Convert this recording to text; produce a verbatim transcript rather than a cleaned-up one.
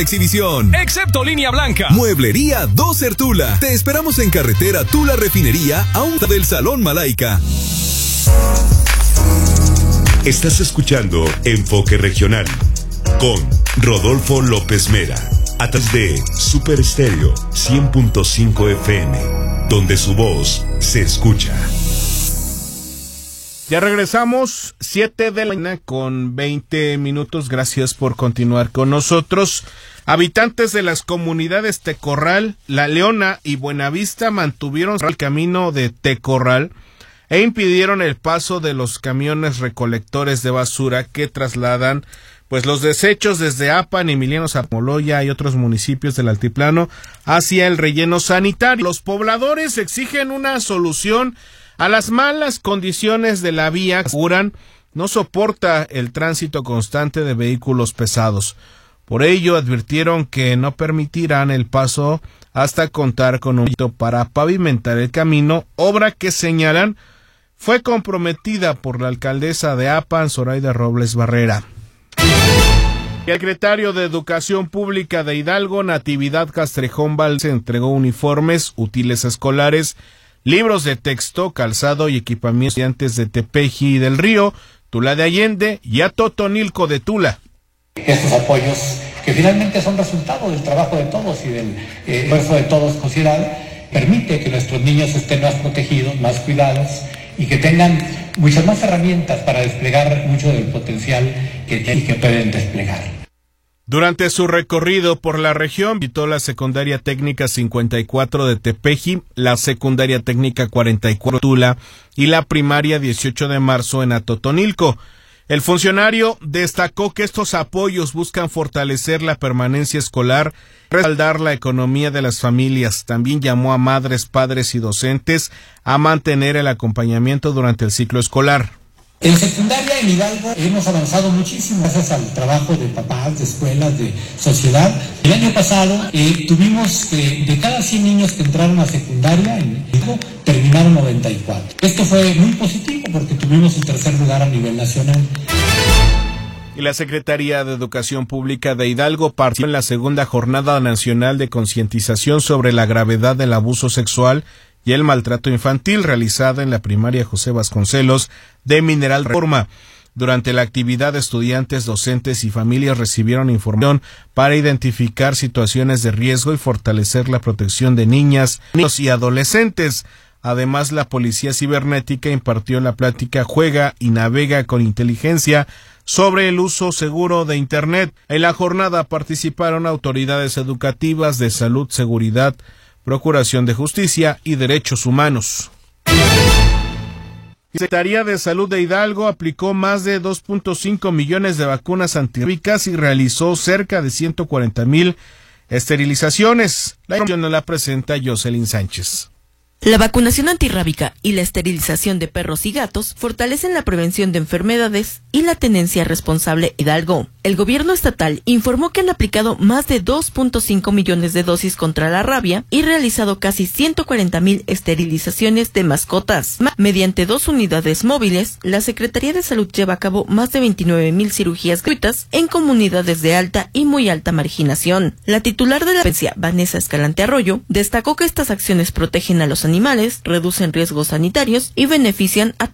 Exhibición, excepto línea blanca. Mueblería Doser Tula. Te esperamos en carretera Tula Refinería, a un del Salón Malaika. Estás escuchando Enfoque Regional con Rodolfo López Mera, a través de Super Estéreo cien punto cinco F M, donde su voz se escucha. Ya regresamos, siete de la mañana con veinte minutos. Gracias por continuar con nosotros. Habitantes de las comunidades Tecorral, La Leona y Buenavista mantuvieron el camino de Tecorral e impidieron el paso de los camiones recolectores de basura que trasladan pues los desechos desde Apan, Emiliano Zapoloya y otros municipios del altiplano hacia el relleno sanitario. Los pobladores exigen una solución a las malas condiciones de la vía, aseguran no soporta el tránsito constante de vehículos pesados. Por ello advirtieron que no permitirán el paso hasta contar con un proyecto para pavimentar el camino, obra que señalan fue comprometida por la alcaldesa de Apan, Zoraida Robles Barrera. El secretario de Educación Pública de Hidalgo, Natividad Castrejón Valdés, entregó uniformes, útiles escolares, libros de texto, calzado y equipamiento a estudiantes de Tepeji y del Río, Tula de Allende y a Totonilco de Tula. Estos apoyos que finalmente son resultado del trabajo de todos y del eh, esfuerzo de todos considerado, permite que nuestros niños estén más protegidos, más cuidados y que tengan muchas más herramientas para desplegar mucho del potencial que, que pueden desplegar. Durante su recorrido por la región, visitó la secundaria técnica cincuenta y cuatro de Tepeji, la secundaria técnica cuarenta y cuatro de Tula y la primaria dieciocho de marzo en Atotonilco. El funcionario destacó que estos apoyos buscan fortalecer la permanencia escolar, respaldar la economía de las familias. También llamó a madres, padres y docentes a mantener el acompañamiento durante el ciclo escolar. En secundaria en Hidalgo hemos avanzado muchísimo gracias al trabajo de papás, de escuelas, de sociedad. El año pasado eh, tuvimos eh, de cada cien niños que entraron a secundaria en Hidalgo, terminaron noventa y cuatro. Esto fue muy positivo porque tuvimos el tercer lugar a nivel nacional. Y la Secretaría de Educación Pública de Hidalgo partió en la segunda jornada nacional de concientización sobre la gravedad del abuso sexual y el maltrato infantil realizada en la primaria José Vasconcelos de Mineral Reforma. Durante la actividad, estudiantes, docentes y familias recibieron información para identificar situaciones de riesgo y fortalecer la protección de niñas, niños y adolescentes. Además, la Policía Cibernética impartió la plática Juega y Navega con Inteligencia sobre el uso seguro de Internet. En la jornada participaron autoridades educativas de salud, seguridad, Procuración de Justicia y Derechos Humanos. La Secretaría de Salud de Hidalgo aplicó más de dos punto cinco millones de vacunas antirrábicas y realizó cerca de ciento cuarenta mil esterilizaciones. La información la presenta Jocelyn Sánchez. La vacunación antirrábica y la esterilización de perros y gatos fortalecen la prevención de enfermedades y la tenencia responsable Hidalgo. El gobierno estatal informó que han aplicado más de dos punto cinco millones de dosis contra la rabia y realizado casi ciento cuarenta mil esterilizaciones de mascotas. Mediante dos unidades móviles, la Secretaría de Salud lleva a cabo más de veintinueve mil cirugías gratuitas en comunidades de alta y muy alta marginación. La titular de la agencia, Vanessa Escalante Arroyo, destacó que estas acciones protegen a los animales, reducen riesgos sanitarios y benefician a